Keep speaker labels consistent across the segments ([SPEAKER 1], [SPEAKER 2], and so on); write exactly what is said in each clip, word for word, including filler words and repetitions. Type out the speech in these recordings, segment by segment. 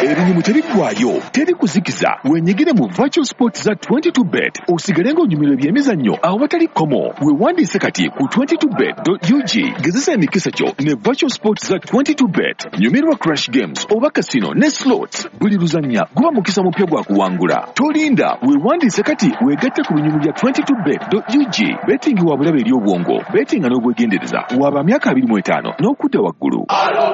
[SPEAKER 1] Ebinyumu tebiggwayo, teri kuzikiza. Wenyigire mu Virtual Sports za twenty-two bet osigale ng'onyumirwa ebyemizannyo awatali komo. Weewandiise kati ku twenty-two bet dot u g. Gezesa emikisa kyo ne Virtual Sports za twenty-two bet. Nyumirwa Crash Games oba Casino ne Slots. Buli luzannya guba mukisa mupya gwa kuwangula. Tolinda, weewandiise kati weegatte ku binyumu bya twenty-two bet dot u g. Betting wa bulabe eri obwongo. Betting n'obwegendereza. Waba myaka abiri mu etaano n'okudda waggulu.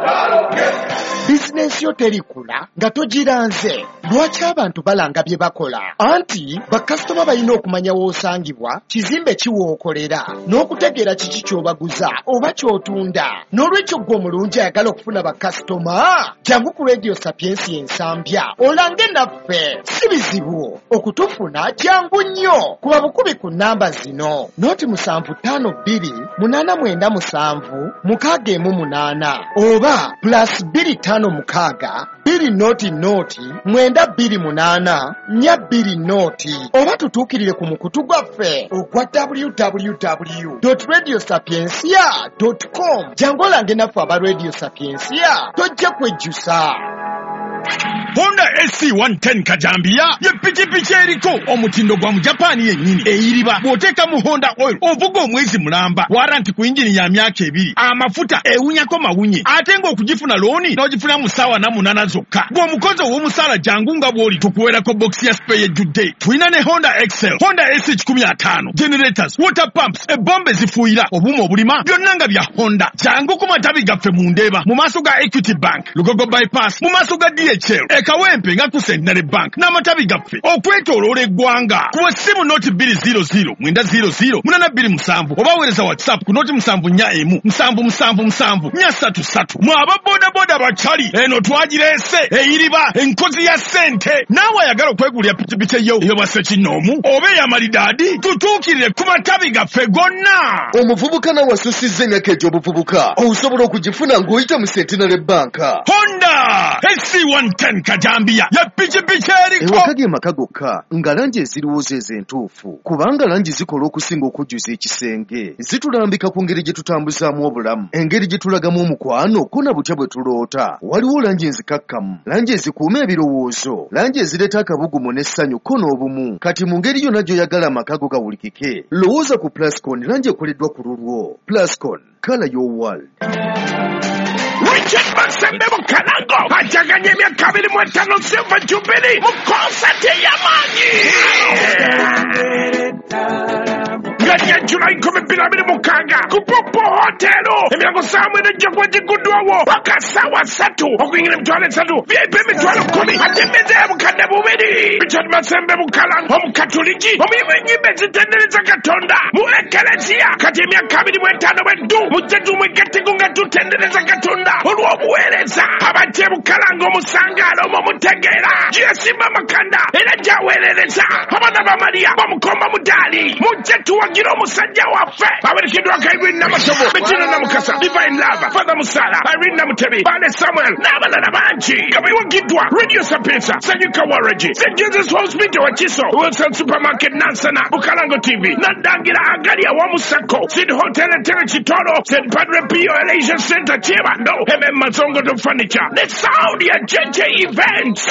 [SPEAKER 2] Bizinensi yo terikula nga togiranze. Lwaki abantu balanga bye bakola? Anti bakasitoma balina okumanya w'osangibwa, kizimbe kiwookolera, n'okutegeera kiki ky'obaguza oba ky'otunda. N'olwekyo gwe omulungi ayagala okufuna bakasitoma, jangu ku Radio Sapiensi ensambya olange naffe. Si bizibu okutufuna, jangu nnyo. Kuba bukubi ku nnamba zino: noti musanvu ttaano bbiri munaana mwenda musanvu mukaaga emu munaana oba plus bbiri ttaano mukaaga bbiri noti noti mwenda bbiri munaana nnya bbiri noti, oba tutuukirire ku mukutu gwaffe ogwa w w w dot radio sapiensia dot com. jangu olange naffe aba Radio Sapiensia, tojja kwejjusa.
[SPEAKER 3] Honda S C one ten Kajambia ye pikipiki eriko omutindo gwa mu Japan yennyini eyiriba bw'oteeka mu Honda oil ovuga omwezi mulamba, waranti ku injini ya myaka ebiri, amafuta ewunyako mawunye, ate ng'okugifuna looni n'ogifuna mu ssaawa na munaana zokka. Gw'omukozi ow'omusaala jangu nga bw'oli tukuweerako bokisi ya spare ejjudde. Tulina ne Honda Excel, Honda S C one fifty, generators, water pumps, ebbomba ezifuuyira, obuuma obulima, byonna nga bya Honda. Jangu ku matabi gaffe mu Ndeeba mu maaso ga Equity Bank, Lugogo bypass mu maaso ga D H L, Ekawempe nga ku Centenary Bank n'amatabi gaffe okwetooloola eggwanga. Ku essimu noti bbiri zero zero mwenda zero zero munaana bbiri musanvu oba weereza WhatsApp ku noti musanvu nnya emu musanvu musanvu musanvu nnya ssatu ssatu. Mwe ababoodaboda bakyali eno twagireese eyiriba enkozi ya ssente. Naawe ayagala okwegulira pikipiki eyo ey'obwa ssekinnoomu oba ey'amalidaadi, tutuukirire ku matabi gaffe gonna.
[SPEAKER 4] Omuvubuka nawe asusizza emyaka egy'obuvubuka osobola okugifuna ng'oyita mu Centenary Bank.
[SPEAKER 3] Honda S C one ten Kajambia ya pikipiki eriko
[SPEAKER 4] ewaka ge maka gokka nga langi eziriwooza ez'entuufu, kubanga langi zikola okusinga okujjuza ekisenge. Zitulambika ku ngeri gye tutambuzaamu obulamu, engeri gye tulagamu omukwano ko na butya bwe tuloota. Waliwo langi enzikakkamu, langi ezikuuma ebirowoozo, langi ezireeta akabugumu n'essanyu ko n'obumu. Kati mu ngeri yonna gy'oyagala amaka go gawulikike, lowooza ku Plascon, langi ekoleddwa ku lulwo. Plascon, color your world.
[SPEAKER 3] Richard Masembe Mukalango ajaganye emyaka abiri mu etaano Silver Jubilee mu konsati ey'amaanyi nga July nkumi bbiri abiri mukaaga ku Popo Hotel. Emirango saa mwenda ejja kuba giguddwawo paka ssaawa ssatu, okuyingira emitwalo esatu, V I P emitwalo kkumi, ate emmeeza ya bukadde bubiri. Richard Masembe Mukalango omukatoliki omuyimu ennyimba ezitendereza Katonda mu Ekelesiya. Kati emyaka abiri mu etaano bweddu mujje tumwegatteko nga tutendereza Katonda olw'obuweereza. Abajje Mukalango omusangaalo mumutegeera gyesimba makanda era gy'aweerereza. Abaana ba Mariya bamukomba mudaali mujje tuwagira omusajja waffe awerekeddwako Irene Namatobo, Bettina Namukasa, Divine Lava, Father Musala, Irene Namutebi, Bale Samuel n'abalala bangi nga biwagiddwa Radio Sapienza, Sanyuka Waragi, Saint Jesus Hospital Wakiso, Wilson Supermarket Nansana, Mukalango T V, Nadangira Agalia Wamusako, Sid Hotel Etere Kitoro, Saint Padre Pio Elation Center Chibando, M M Mazongo to Furniture, the Saudi J J Events.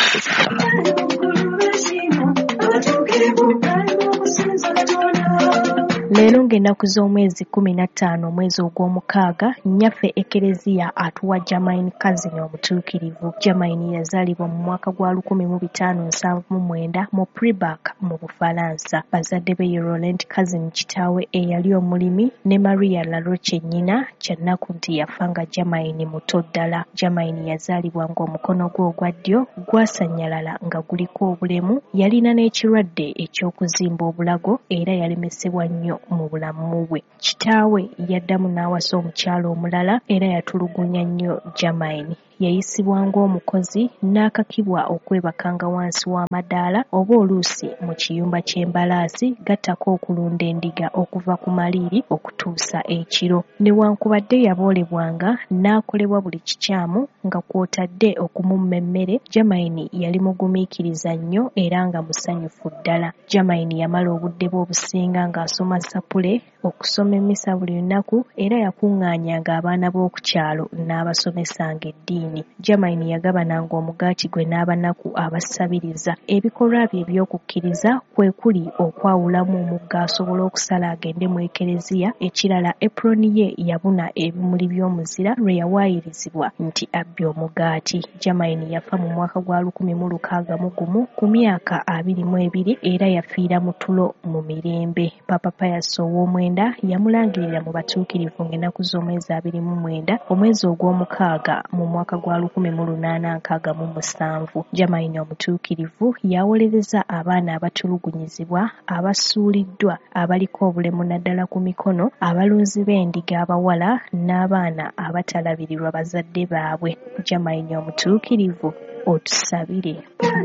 [SPEAKER 5] Leero ng'ennaku z'omwezi kumi na ttaano omwezi ogw'omukaaga, nnyaffe Ekereziya atuwa Germaine Kazini omutuukirivu. Germaine yazaalibwa mu mwaka gwa lukumi mu bitaano nsanvu mu mwenda mu Pribak mu Bufalansa. Bazadde be ye Laurent Kazini kitaawe eyali omulimi ne Maria Laroche nnyina, kyannaku nti yafa nga Germaine muto ddala. Germaine yazaalibwa ng'omukono gwe ogwa ddyo gwasannyalala nga guliko obulemu, yalina n'ekirwadde eky'okuzimba obulago era yalemesebwa nnyo mu bulamu bwe. Kitaawe yaddamu n'awasa omukyalo omulala era yatulugunya nnyo Germaine. Yayisibwa ng'omukozi n'akakibwa okwebakanga wansi w'amadaala oba oluusi mu kiyumba ky'embalaasi gattako okulunda endiga okuva ku maliiri okutuusa ekiro. Newankubadde yaboolebwanga n'akolebwa buli kikyamu nga kw'otadde okumumma emmere, Germaine yali mugumiikiriza nnyo era nga musanyufu ddala. Germaine yamala obudde bwe obusinga ng'asoma sapule, okusoma emmisa buli lunaku era yakuŋŋaanyanga abaana b'oku kyalo n'abasomesanga eddiini. Germain. Germain yagabananga omugaati gwe n'abanaku abasabiriza. Ebikolwa bye eby'okukkiriza kwe kuli okwawulamu omugga asobola okusala agende mu ekereziya. Ekirala eproni ye yabuna ebimuli by'omuzira lwe yawaayirizibwa nti abbye omugaati. Germain yafa mu mwaka gwa lukumi mu lukaaga mu gumu ku myaka abiri mu ebiri era yafiira mu tulo mu mirembe. Papa Pius ow'omwenda yamulangirira mu batuukirivu ng'ennaku z'omwezi abiri mu mwenda omwezi ogw'omukaaga mu mwaka gwa lukumi mu lunaana nkaaga mu musanvu. Germain omutuukirivu yawolereza abaana abatulugunyizibwa, abasuuliddwa, abaliko obulemu naddala ku mikono, abalunzi b'endiga abawala n'abaana abatalabirirwa bazadde baabwe. Germain omutuukirivu otusabire.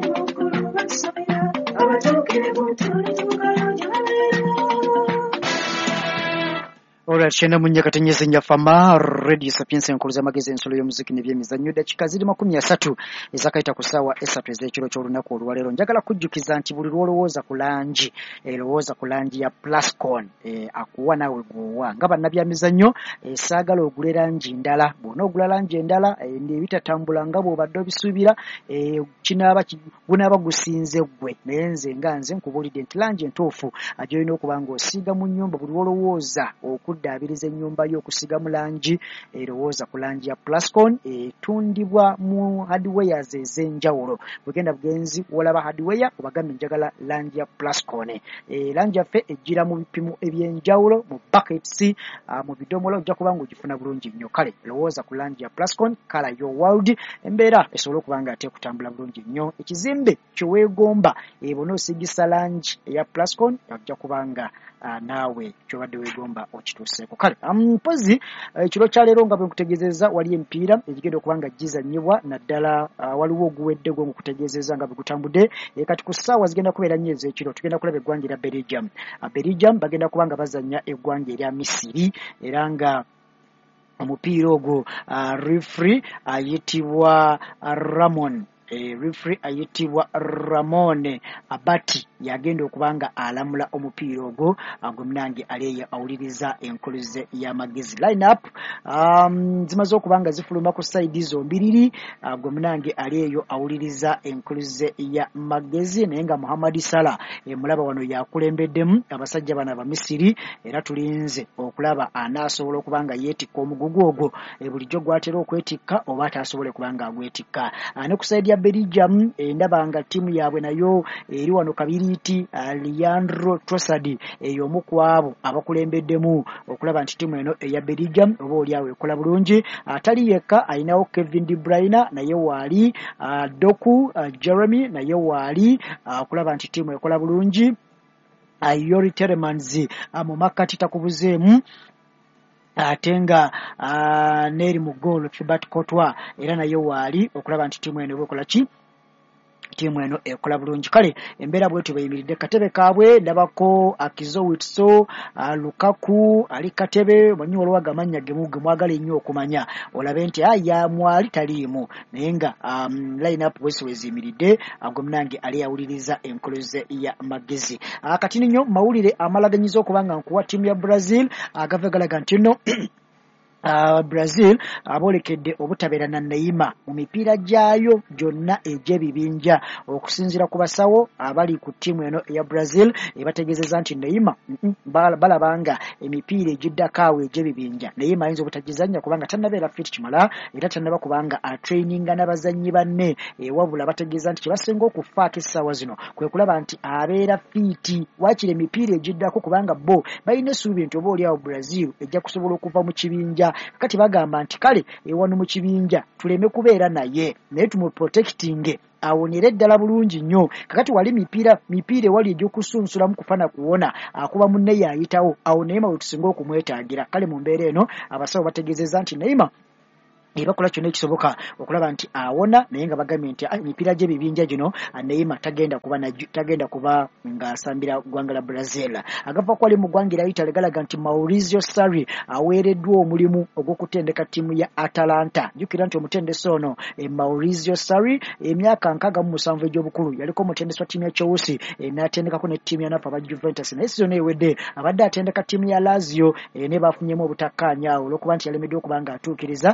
[SPEAKER 6] Alright, shena munya katenyeze nyafama Radio Sapiens enkuluza amagezi ensolo y'omuziki n'ebyemizannyo dakika ziri makumi asatu ezakaita ku ssaawa esatu ez'ekiro ky'olunaku olwaleero. Njagala kujjukiza nti buli lwolowooza ku langi erowooza ku langi ya Plascon e, akuwa naawe gwowa nga bannabyamizannyo e, saagala ogule langi ndala. Bw'ona ogula langi endala e, ebitatambula nga bw'obadde obisuubira e, kinaaba gunaaba gusinze ggwe. Naye nze nga nze nkubuulidde nti langi entuufu gy'olina okuba ng'osiiga mu nnyumba buli lwolowooza okuddaabiriza ennyumba y'okusiga mu langi erowooza ku langi ya Plascon etundibwa mu hardwares ez'enjawulo. Bwegenda bugenzi olaba hardware obagambe njagala langi ya Plascon. E, langi yaffe ejjira mu bipimo eby'enjawulo mu buckets uh, mu bidomola ojja kuba ng'ogifuna bulungi nnyo. Kale lowooza ku langi ya Plascon, Color Your World, embeera esobole okuba nga ate kutambula bulungi nnyo. Ekizimbe kye weegomba e, bw'onoosigisa langi eya Plascon ojja kuba nga uh, naawe ky'obadde weegomba okituuseeko. Kale mpozi ekiro kya leero nga bwe nkutegeezezza wali emipiira egigenda okuba nga gizannyibwa naddala uh, waliwo oguwedde gwe nkutegeezezza nga bwe gutambudde. E, kati ku ssaawa zigenda kubeera nnyo ez'ekiro tugenda kulaba eggwanga erya Belgium. Uh, Belgium bagenda kuba nga bazannya eggwanga erya Misiri era nga omupiira ogwo uh, referee ayitibwa uh, uh, Ramon E, referee ayitibwa Ramone Abati yagenda okubanga alamula omupiira ogwo agwo munange aliye awuliriza enkuluze y'amagezi. Line up um, zimaze okubanga zifuluma ku side zombiriri agwo munange aliyeyo awuliriza enkuluze ya magezi naye nga Muhammad Salah e, mulaba wano yakulembeddemu abasajja bana ba Misiri era tulinze okulaba anaasobola okubanga yeetikka omugugu ogwo e, bulijjo gwatera okwetikka oba ataasobole kubanga agwetikka. Ne ku side ya Belgium endaba nga timu yaabwe nayo eri wano kabiriiti uh, Leandro Trossard eyomu kwabo abakulembeddemu okulaba nti timu eno eya Belgium oba oliawo ekola bulungi. Atali yekka ayinawo Kevin De Bruyne naye waali uh, Doku uh, Jeremy naye waali okulaba uh, nti timu ekola bulungi. uh, Yori Telemans uh, mu makati takubuzeemu atenga uh, neri mu goal Thibaut Courtois era naye waali okulaba nti timu eno ekola ki timu eno ekola bulungi. Kale embeera bwetu bayimiridde katebe kaabwe ndabako Akizo Witso uh, Lukaku ali katebe manyi olwaga amanya gemu gemwagala ennyo okumanya olabe nti aya mwali taliimu naye nga um, line up bwesi wezimiridde agwo munange ali awuliriza enkoloze ya magezi. Uh, kati nnyo mawulire amalaganyiza okubanga nkuwa timu ya Brazil agava galaga nti nno Uh, Brazil abolekedde obutabeera na Neymar mu mipiira gyayo gyonna egy'ebibinja okusinziira ku basawo abali ku timu eno ya Brazil ebategeezezza nti Neymar balabanga emipiira egiddakaawo egy'ebibinja Neymar ayinza obutagizannya kubanga tannabeera fit kimala era tannaba kubanga atraininga n'abazannyi banne ewabula bategeeza nti kibasenga okufaako essaawa zino kwe kulaba nti abeera fiiti waakiri emipiira egiddako kubanga bo balina essuubi nti oba oliawo Brazil ejja kusobola okuva mu kibinja. Kati bagamba nti kale ewano mu kibinja tuleme kubeera naye naye tumuprotecting awonere ddala bulungi nnyo. Kakati wali mipiira mipiira wali egy'okusunsulamu kufana kuwona akuba munne yayitawo awo Neymar wetusinga okumwetaagira. Kale mu mbeera eno abasawo bategeezezza nti Neymar ebakola kyonna ekisoboka okulaba nti awona naye nga bagambye nti emipiira gy'ebibinja gino Neymar tagenda kuba tagenda kuba ng'asambira ggwanga la Brazil. Agava kwali mu ggwanga erya Italy galaga nti Maurizio Sarri aweereddwa omulimu ogw'okutendeka ttiimu ya Atalanta. Jjukira nti omutendesi ono e Maurizio Sarri emyaka nkaaga mu musanvu egy'obukulu yaliko omutendesi wa ttiimu ya Chelsea e, n'atendekako ne ttiimu ya Napoli aba Juventus naye sizoni ewedde abadde atendeka ttiimu ya Lazio e, ne bafunyemu obutakkaanya olw'okuba nti yalemeddwa okuba ng'atuukiriza ebya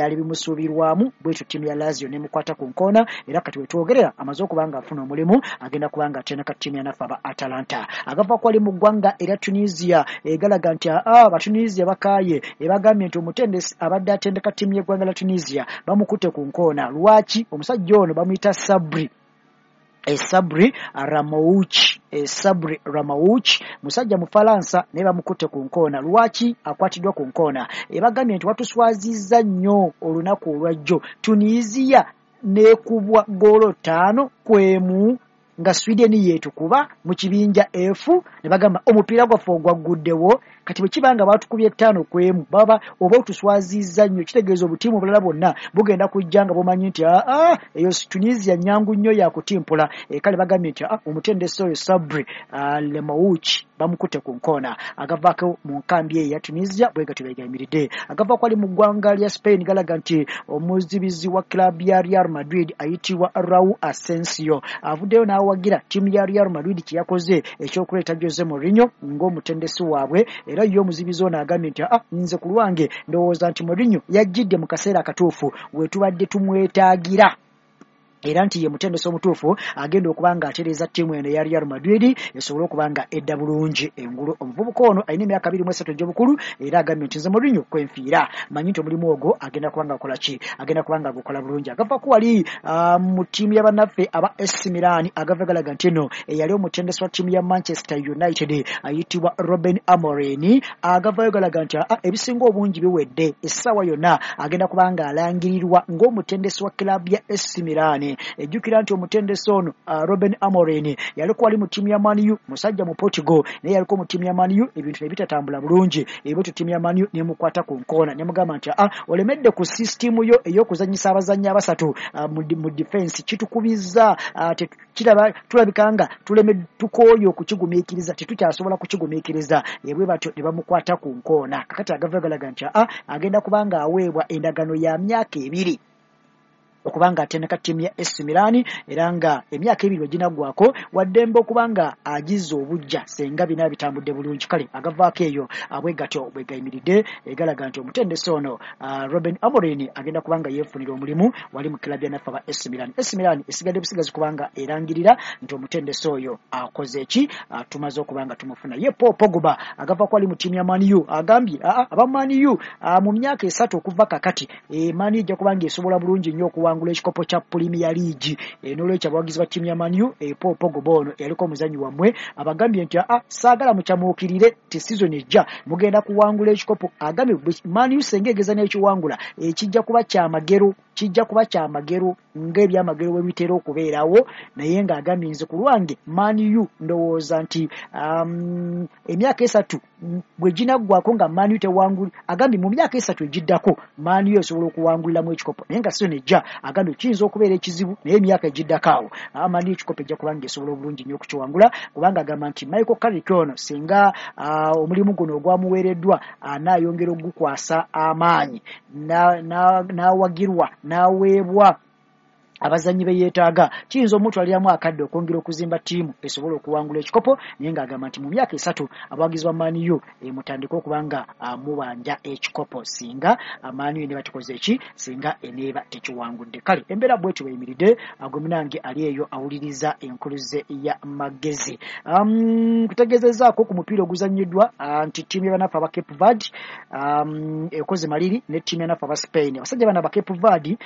[SPEAKER 6] byali bimusuubirwamu bwetyo ttiimu ya Lazio nemukwata ku nkoona era kati wetwogerera amaze okuba nga afuna omulimu agenda kuba nga atendeka ttiimu ya nafe aba Atalanta agava kwali mu ggwanga era Tunisia egalaga nti Abatunisia bakaaye ebagambye nti omutendesi abadde atendeka ttiimu y'eggwanga la Tunisia bamukutte ku nkoona lwaki omusajja ono bamuyita Sabri Sabri Ramouchi Sabri Ramouchi musajja mu Faransa naye bamukutte ku nkoona lwaki akwatiddwa ku nkoona ebagambye nti watuswazizza nnyo olunaku olwajjo Tunisia nekubwa golo ttaano kwemu nga Sweden yetukuba mu kibinja F ne bagamba omupiira gwaffe ogwagguddewo kati bwe kibanga batukubye ttaano kwemu baba oba otuswazizza nnyo kitegeeza obutiimu obulala bwonna bugenda kujja nga bumanyi nti aa eyo Tunisia nyangu nnyo yakutimpula e kale bagambye nti omutendesi oyo Sabri Lemouchi bamukutte ku nkoona agavaako mu nkambi eyo ya Tunisia bwe gati begayimiridde agava kwali mu ggwanga lya Spain galaga nti omuzibizi wa club ya Real Madrid ayitibwa Raul Asensio avuddeyo n'awagira ttiimu ya Real Madrid kyeyakoze ekyokuleeta Jose Mourinho ng'omutendesi waabwe era yo omuzibizi ono agambye nti ah nze ku lwange ndowooza nti Mourinho yajjidde mu kaseera akatuufu we tubadde tumwetaagira era nti ye mutendesi omutuufu agenda okuba nga atereeza ttiimu eno ya Real Madrid esobole okuba nga edda bulungi engulu omuvubuka ono alina emyaka abiri mu esatu egy'obukulu era agambye nti nze Mourinho kwenfiira manyi nti omulimu ogwo agenda kuba nga akola ki agenda kuba nga agukola bulungi agavaku wali uh, mu ttiimu y'abannaffe aba A C Milan agava galaga nti eno eyali omutendesi wa ttiimu ya Manchester United ayitibwa Ruben Amorim agavayo galaga nti ah, ebisinga obungi biwedde essaawa yonna agenda kuba nga alangirirwa ng'omutendesi wa kilabu ya A C Milan ejjukira nti omutendesi ono uh, Ruben Amorim yalikuwa ali mu ttiimu ya Man U musajja mu Portugal naye yalikuwa mu ttiimu ya Man U ebintu ebitatambula bulungi ebyo ttiimu ya Man U nemukwata ku nkoona nemugamba nti ah olemedde ku system yo ey'okuzanyisa abazannyi abasatu uh, mu, mu defense kitukubizza uh, kiraba tulabikanga tuleme tukooyo okukigumiikiriza tetukyasobola kukigumiikiriza ebwe batyo ne bamukwata ku nkoona kakati agava galaga nti ah agenda kubanga aweebwa endagano ya myaka ebiri okubanga atendeka ttiimu ya A C Milan era nga emyaka ebiri weginaggwako waddembe okubanga agize obujja senga bina bitambudde bulungi kale agavaako eyo abwegatyo bwegayimiridde egalaga nti omutendesi ono uh, Ruben Amorim agenda kubanga yeefunira omulimu wali mu kilabu ya nafe aba A C Milan A C Milan esigadde busigazi kubanga erangirira nti omutendesi oyo akoze eki uh, tumaze okubanga tumufuna ye Paul Pogba agavaako ali mu ttiimu ya Man U agambye aba Man U uh, mu myaka esatu okuva kakati e, Man U ejja kubanga esobola bulungi nnyo okuwangula ekikopo kya Premier League e, n'olwekyo abawagizi ba ttiimu ya Man U e, Paul Pogba ono yaliko omuzannyi wammwe abagambye nti ah saagala mukyamuukirire ti season ejja mugenda kuwangula ekikopo agambye Man U senga egeza n'ekiwangula ekijja kuba kyamagero kijja kuba kyamagero ng'ebyamagero bwe bitera okubeerawo naye ng'agambye nze ku lwange Man U ndowooza nti um, emyaka esatu bwe ginaggwako nga Man U tewanguli agambye mu myaka esatu egiddako Man U esobola okuwanguliramu ekikopo naye nga season ejja agambye kiyinza okubeera ekizibu naye emyaka egiddako awo Man U ekikopo ejja kubanga esobola obulungi nnyo okukiwangula kubanga agamba nti Michael Carrick ono singa uh, omulimu guno ogwamuweereddwa anaayongera uh, ogukwasa amaanyi n'awagirwa na, n'aweebwa abazanyi be yeetaaga kiyinza omuntu aliramu akadde okwongera okuzimba ttiimu esobola okuwangula ekikopo naye ng'agamba nti mu myaka esatu abawagizi ba Man U e, mutandika okubanga uh, mubanja ekikopo singa uh, Man U ne batikoze eki singa eneeba tekiwangudde kale embeera bwetyo bweyimiridde agwe munange ali eyo awuliriza enkuluze ya magezi um, kutegeezezaako ku mupiira oguzannyiddwa uh, nti ttiimu y'abanafu aba Cape Verde um, ekoze maliri ne ttiimu y'abanafu aba Spain abasajja bano aba Cape Verde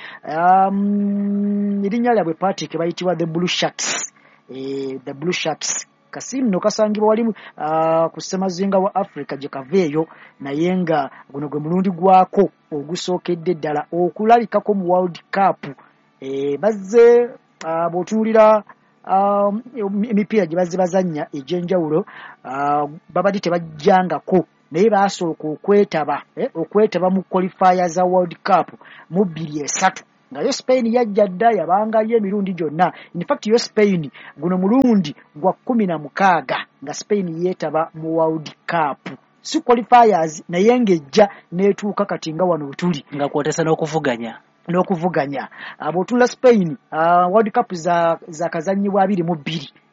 [SPEAKER 6] um, erinnya lyabwe Patrick bayitibwa the Blue Sharks eh, the Blue Sharks kasimu no kasangibwa wali uh, ku ssemazinga wa Africa gye kaveeyo naye nga guno gwe mulundi gwako ogusookedde ddala okulalikako mu World Cup eh, bazze uh, bw'otunuulira uh, emipiira gye bazze bazannya egy'enjawulo uh, babadde tebajjangako naye baasooka okwetaba eh, okwetaba mu qualifier za World Cup mu bbiri esatu nga yo Spain yajja dda yabangayo emirundi gyonna in fact yo Spain guno mulundi gwa kumi na mukaaga nga Spain yeetaba mu World Cup si qualifiers naye ngejja neetuuka kati nga wano tuli
[SPEAKER 7] nga kwotesa n'okuvuganya
[SPEAKER 6] n'okuvuganya abotula Spain uh, World Cup za za kazanyibwa abiri mu bbiri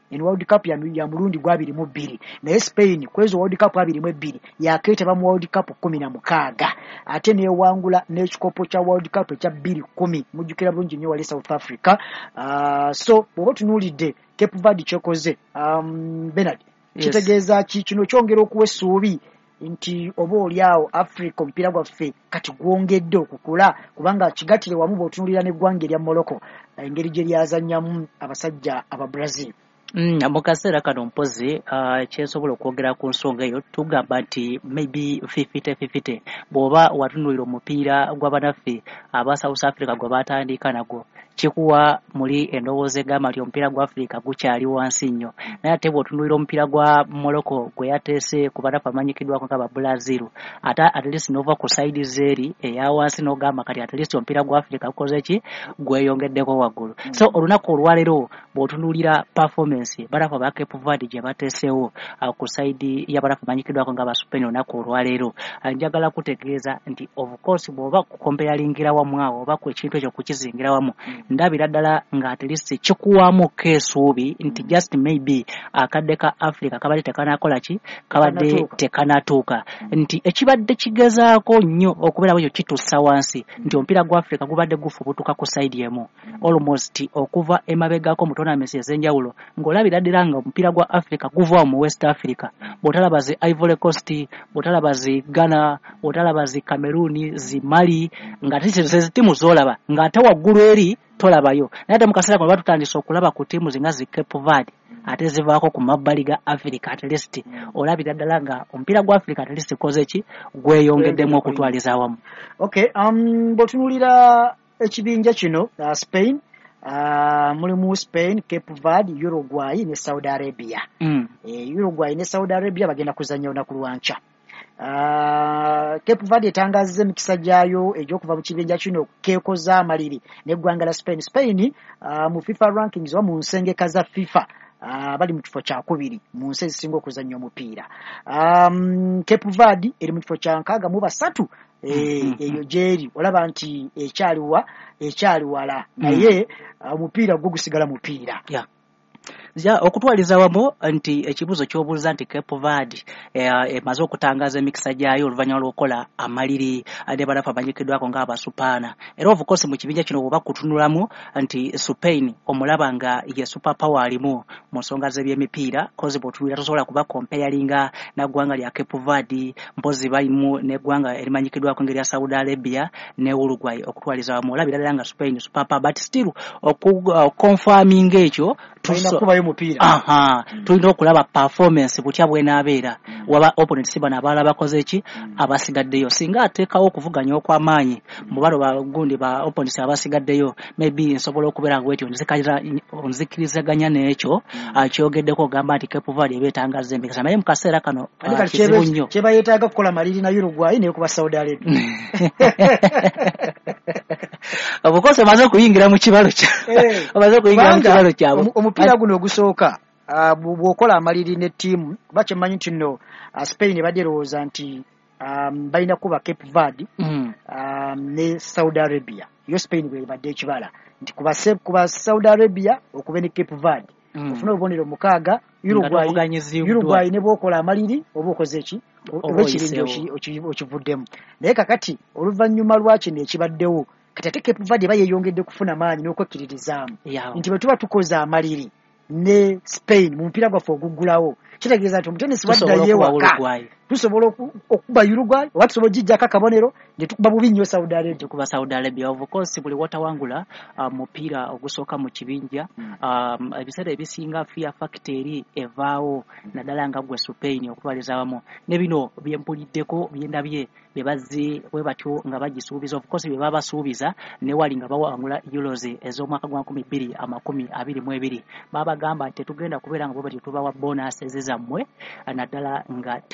[SPEAKER 6] en World Cup ya, ya mulundi gwa abiri mu bbiri naye Spain kwezo World Cup abiri mu ebbiri yaketaba mu World Cup kumi na mukaaga ate newangula n'ekikopo kya World Cup ekya bbiri kumi mujjukira bulungi nnyo wali South Africa. Uh, so bw'oba tunuulidde Cape Verde kyekoze um, Bernard yes. Kitegeeza ki kino kyongera okuwa essuubi nti oba oliawo Africa omupiira gwaffe kati gwongedde okukula kubanga kigatire wamu bw'otunuulira n'eggwanga erya Morocco engeri gye lyazannyamu abasajja aba Brazil.
[SPEAKER 7] Mm, mu kaseera kano mpozi uh, kyensobola okwogera ku nsonga eyo tugamba nti maybe fifty fifty bw'oba watunuulira omupiira gw'abanaffe aba South Africa gwe baatandika nagwo kikuwa muli endowooza egamba nti omupiira gwa Africa gukyali wansi nnyo naye ate bw'otunuulira omupiira gwa Morocco gwe yateese ku banaffe amanyikiddwako nga Brazil ate at least nova ku side zeeri eya wansi n'ogamba kati at least omupiira gwa Africa gukoze ki gweyongeddeko waggulu. mm. So olunaku olwaleero bw'otunuulira performance barafa ba Cape Verde gye bateesewo uh, ku side ya barafa manyikiddwako nga Baspain olunaku olwaleero uh, njagala kutegeeza nti of course bw'oba kukompeyalingira wamu awo oba ku ekintu ekyo kukizingira wamu mm. ndabira ddala nga at least kikuwamu keesuubi nti just maybe akadde ka Africa kabadde tekanakola ki kabadde tekanatuuka nti ekibadde kigezaako nnyo okubeera bwekyo kituusa wansi nti omupiira gwa Africa gubadde gufubutuka ku side emu almost okuva emabegako mu tournaments ez'enjawulo ng'olabira ddala nga omupiira gwa Africa guva mu West Africa bw'otalaba zi Ivory Coast bw'otalaba zi Ghana bw'otalaba zi Cameroon zi Mali nga tise timu z'olaba ng'ate waggulu eri tolabayo naye ate mu kaseera kano batutandise okulaba ku tiimu zinga zi Cape Verde ate zivaako ku mabbali ga Africa at least olabira ddala nga omupiira gwa Africa at least koze ki gweyongeddemu okutwaliza awamu. Okay, um, bw'otunuulira ekibinja kino uh, Spain Uh, mulimu Spain, Cape Verde, Uruguay ne Saudi Arabia. Mm. E, Uruguay ne Saudi Arabia bagenda kuzannya olunaku lwanca. Uh, Cape Verde etangazza emikisa gyayo egy'okuva mu kibinja kino keekoza amaliri n'eggwanga la Spain. Spain uh, mu FIFA rankings wa mu nsengeka za FIFA uh, bali mu kifo kya kubiri mu nsi ezisinga okuzannya omupiira. Um, Cape Verde eri mu kifo kya nkaaga mu basatu. Eh, eyo jeri olaba nti ekyaliwa ekyaliwala naye omupiira gwo gusigala mupiira. Yeah. Ja okutwaliza wamo nti ekibuzo ky'obuuza nti Cape Verde emaze okutangaza emikisa gyayo oluvannyuma lw'okola amaliri ade barafa banyikiddwako ng'aba Supaana era of course mu kibinja kino bw'oba kutunulamu nti Spain omulaba nga ye super power alimu mu nsonga z'ebyemipiira kozi bw'otunuulira tosobola kuba comparinga na ggwanga lya Cape Verde mpozi balimu n'eggwanga erimanyikiddwako ng'erya Saudi Arabia ne Uruguay okutwaliza wamo olabira ddala nga Spain super power but still okuconfirming ekyo kubayo mupiira. Aha, mm. tulina okulaba performance butya bwenaabeera mm. waba opponents bana abala bakoze eki mm. abasigaddeyo singa ateekawo okuvuganya okw'amaanyi mm. mu balo bagundi ba opponents abasigaddeyo maybe nsobola okubeera bwetyo nzikirizaganya n'ekyo mm. uh, kyogeddeko ogamba nti Cape Verde ebeetangaza emikisa naye mu kaseera kano uh, kizibu nnyo kyeba yeetaaga kukola maliri na Uruguay naye kuba Saudi Arabia. Obukose maze okuyingira mu kibalo kya amaze okuyingira mu kibalo kyabo omupiira guno ogusooka uh, bw'okola amaliri ne ttiimu bakyemanyi nti nno uh, Spain badderowooza nti um, balina kuba Cape Verde mm. um, ne Saudi Arabia yo Spain bwe badde ekibala nti kuba, kuba Saudi Arabia okuba ne Cape Verde mm. ofuna obubonero mukaaga Uruguay, Uruguay ne bw'okola amaliri oba okoze eki oba ekirindi okivuddemu naye kakati oluvannyuma lwakino ekibaddewo kati ate Cape Verde bayeyongedde kufuna maanyi n'okwekkiririzaamu nti bwe tuba tukoze amaliri ne Spain mu mupiira gwaffe oguggulawo kitegeeza nti omutenesi wadda yeewaka tusobola okuba Uruguay oba tusobola ogijjako akabonero ne tukuba bubi nnyo Saudi Arabia tukuba Saudi Arabia of course buli watawangula mupiira uh, ogusooka mu kibinja um, ebiseera ebisinga fear factor evaawo naddala nga gwe Spain okutwaliza wamu ne bino byempuliddeko byendabye bye bazze bwe batyo nga bagisuubiza of course bye baba basuubiza ne wali nga bawangula Euros ez'omwaka gwa nkumi bbiri amakumi abiri mu ebiri baba gamba nti tetugenda kubeera nga bwe batyo tubawa bonus ezizammwe naddala nga temutuse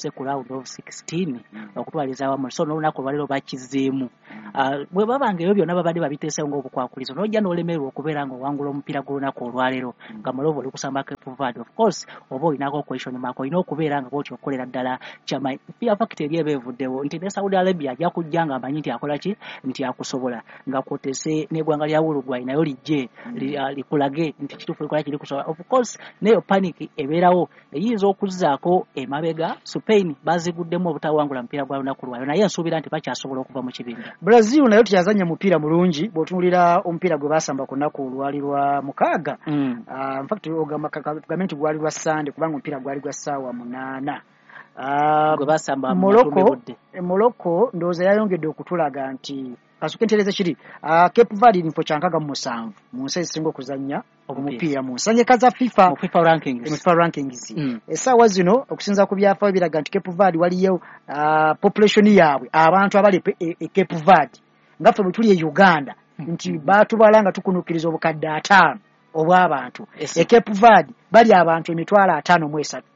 [SPEAKER 7] bateese ku round of sixteen okutwaliza awamu so n'olunaku olwaliro bakizeemu bwe babanga ebyo byonna babadde babiteesewo ng'obukwakulizo n'ojja n'olemererwa okubeera ng'owangula omupiira gw'olunaku olwaleero nga Malova oli kusamba Cape Verde of course oba olinako question mark olina okubeera nga bw'otyo okolera ddala kyama fear factor eri eba evuddewo nti ne Saudi Arabia ajja kujja nga amanyi nti akola ki nti akusobola nga kwoteese n'eggwanga lya Uruguay nayo lijje likulage nti kituufu likola kiri kusobola of course neyo panic ebeerawo eyinza okuzzaako emabega Spain baziguddemu obutawangula mupiira gwa lunaku lwayo naye nsuubira nti bakyasobola okuva mu kibinja.
[SPEAKER 6] Brazil nayo tyazanya mupiira mulungi bw'otunuulira omupiira gwe basamba ku lunaku olwali lwa mukaaga mm. uh, in fact ogamba gavumenti gwali lwa Sande kubanga omupiira gwali gwa ssaawa munaana uh,
[SPEAKER 7] gwe basamba
[SPEAKER 6] Morocco Morocco ndowooza yayongedde okutulaga nti kasuke ntereza kiri uh, Cape Verde info kyankaga mu musanvu mu nsi ezisinga okuzannya omupiira mu nsanyeka za FIFA
[SPEAKER 7] mu FIFA rankings
[SPEAKER 6] mu FIFA rankings mm. Essaawa zino okusinza ku byafaayo biraga nti Cape Verde waliyo uh, population yaabwe abantu abali e, e Cape Verde ngaffe bwe tuli e Uganda mm. nti baatubala nga tukunukiriza obukadde ataano obw'abantu yes. E Cape Verde bali abantu emitwalo ataano mu esatu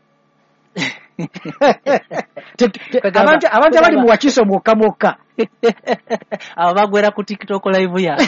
[SPEAKER 6] abantu abantu abali mu Wakiso mwokka mwokka
[SPEAKER 7] abo bagwera ku TikTok live yange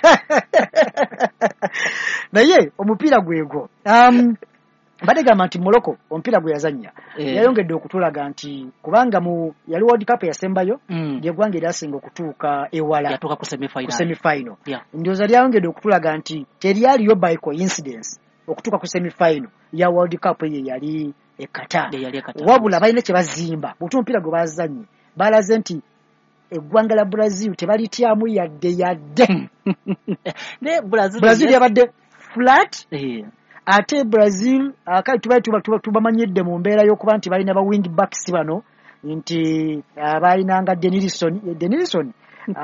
[SPEAKER 6] naye omupiira gwego um badegamba nti Morocco omupiira gwe yazannya yeah. Yayongedde okutulaga nti kubanga mu yali World Cup yasembayo mm. Lyegwange lyasinga okutuuka ewala
[SPEAKER 7] yatuuka ku semi final
[SPEAKER 6] ku semi final
[SPEAKER 7] yeah.
[SPEAKER 6] Ndioza lyayongedde okutulaga nti teryaliyo by coincidence okutuuka ku semi final ya World Cup ye yali ekata wabula balina kye bazimba butu omupiira gwe bazannye balaze nti eggwanga la Brazil tebalityamu yadde yadde
[SPEAKER 7] ne Brazil
[SPEAKER 6] Brazil yabadde flat yeah. Ate Brazil akali tubaye tuba tubamanyidde mu mbeera y'okuba nti balina ba wing backs bano nti abalinanga Denilson Denilson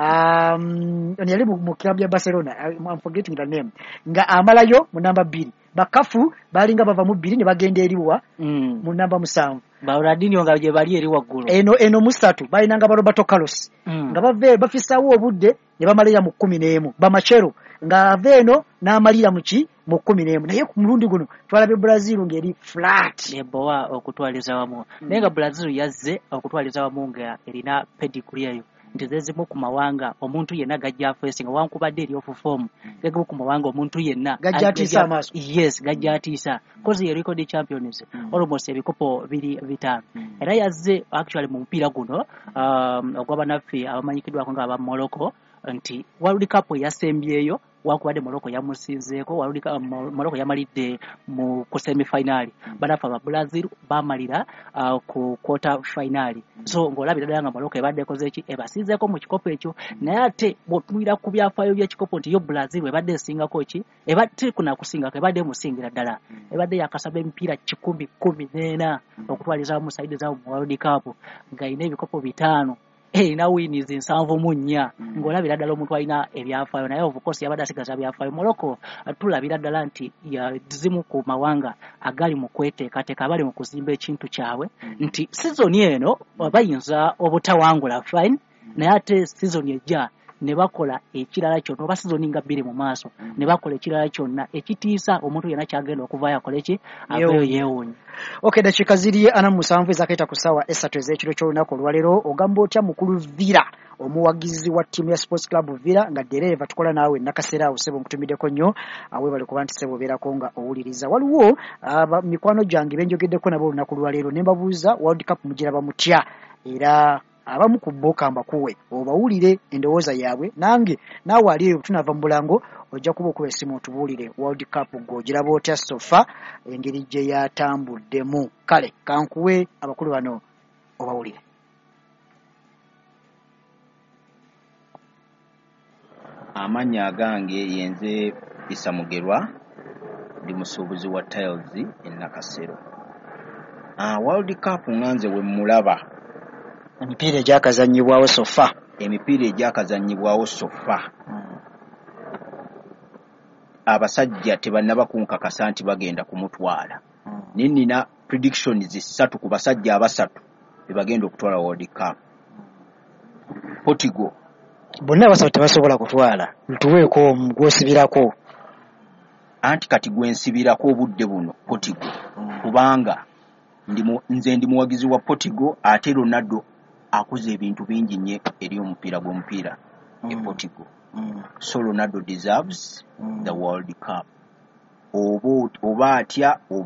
[SPEAKER 6] um yali mu club ya Barcelona I'm forgetting the name nga amalayo mu namba two bakafu balinga bava mu bbiri ne bagenda eriwa mm. mu namba musanvu
[SPEAKER 7] Bauradinho nga je bali eri waggulu
[SPEAKER 6] eno eno musatu balinanga ba Roberto Carlos mm. nga bave bafisawo obudde ne bamalira mu kumi n'emu bamachero nga aveno n'amalira mu ki mu kumi n'emu naye ku mulundi guno twalabe Brazil ngeri flat
[SPEAKER 7] ebowa okutwaliza wamu mm. Nenga Brazil yazze okutwaliza wamu nga erina pedigree yayo ntizezimu ku mawanga omuntu yenna gajja facing wankubadde eri ofu form gege ku mawanga omuntu yenna
[SPEAKER 6] gajja atisa amaso
[SPEAKER 7] yes gajja atisa kozi ye record champions mm. almost ebikopo biri bitano mm. Era yazze actually mu mpira guno um ogwabanafi abamanyikidwa ko nga aba Morocco nti World Cup yasembyeyo wakubadde Morocco yamusinzeeko World Cup Morocco yamalidde mu ku semi final banafa ba Brazil bamalira uh, ku quarter final so ngolabira ddala nga Morocco ebadde kozeeki ebasizeeko mu kikopo ekyo naye ate bw'otunuulira ku byafaayo by'ekikopo nti yo Brazil ebadde esingako ki ebadde kuna kusingako ebadde musingira ddala ebadde yakasaba emipiira kikumi kumi n'ena okutwaliza mu saidi za World Cup nga ina ebikopo bitaano eh na wins nsanvu mu nnya mm. Ngolabira ddala omuntu alina ebyafaayo naye of course yabadde asigaza byafaayo Morocco tulabira ddala nti ya zimu ku mawanga agali mu kweteekateeka abali mu kuzimba ekintu kyabwe mm. Nti season eno bayinza obutawangula fine mm. Naye ate season ejja ne bakola ekirala kyonna oba season nga bbiri mu maaso mm. Ne bakola ekirala kyonna ekitiisa omuntu yenna kyagenda okuvaayo akole ki aveyo yeewuunya.
[SPEAKER 6] Okay, dakika ziri ana musanvu ezakaita ku ssaawa esatu ez'ekiro ky'olunaku olwaleero ogamba otya mukulu Villa omuwagizi wa ttiimu ya Sports Club Villa nga dereva tukola naawe nakasera awo sebo mutumiddeko nnyo awe bali kuba nti sebo obeerako nga owuliriza waliwo uh, mikwano gyange benjogeddeko nabo olunaku lwaleero ne mbabuuza World Cup mugira bamutya era abamu ku bo kamba kuwe obawulire endowooza yaabwe nange naawe ali eyo tunava mu bulango ojja kuba okuba essimu otubuulire World Cup gw'ogiraba otya sofa engeri gye yatambuddemu kale kankuwe abakulu bano obawulire.
[SPEAKER 8] Amanya agange yenze Isa Mugerwa ndi musuubuzi wa Tiles e Nakasero. Ah, World Cup nganze we mulaba
[SPEAKER 6] emipiira egyakazannyibwawo sofa
[SPEAKER 8] emipiira egyakazannyibwawo sofa hmm. Abasajja tebannaba kunkakasa nti bagenda kumutwala hmm. Ninina predictions zisatu ku basajja abasatu bebagenda okutwala World Cup. Portugal
[SPEAKER 6] bonna abasatu tebasobola kutwala ntuweeko gwosibirako
[SPEAKER 8] anti kati gwensibirako obudde buno Portugal hmm. Kubanga ndi mu- nze ndi muwagizi wa Portugal ate Ronaldo akuze ebintu bingi nnyo eri omupiira gw'omupiira e
[SPEAKER 6] Mm.
[SPEAKER 8] Portugal.
[SPEAKER 6] Mm.
[SPEAKER 8] So Ronaldo deserves
[SPEAKER 6] Mm.
[SPEAKER 8] the World Cup. Oba oba atya oba